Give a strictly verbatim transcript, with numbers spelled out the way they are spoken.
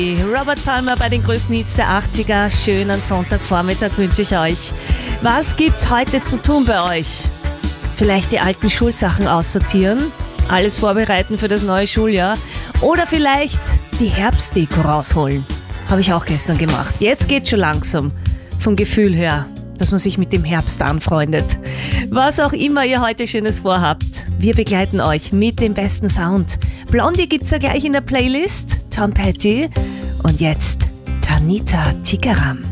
Robert Palmer bei den größten Hits der achtziger. Schönen Sonntagvormittag wünsche ich euch. Was gibt's heute zu tun bei euch? Vielleicht die alten Schulsachen aussortieren, alles vorbereiten für das neue Schuljahr oder vielleicht die Herbstdeko rausholen. Habe ich auch gestern gemacht. Jetzt geht's schon langsam vom Gefühl her, dass man sich mit dem Herbst anfreundet. Was auch immer ihr heute Schönes vorhabt, wir begleiten euch mit dem besten Sound. Blondie gibt's ja gleich in der Playlist, Tom Petty und jetzt Tanita Tikaram.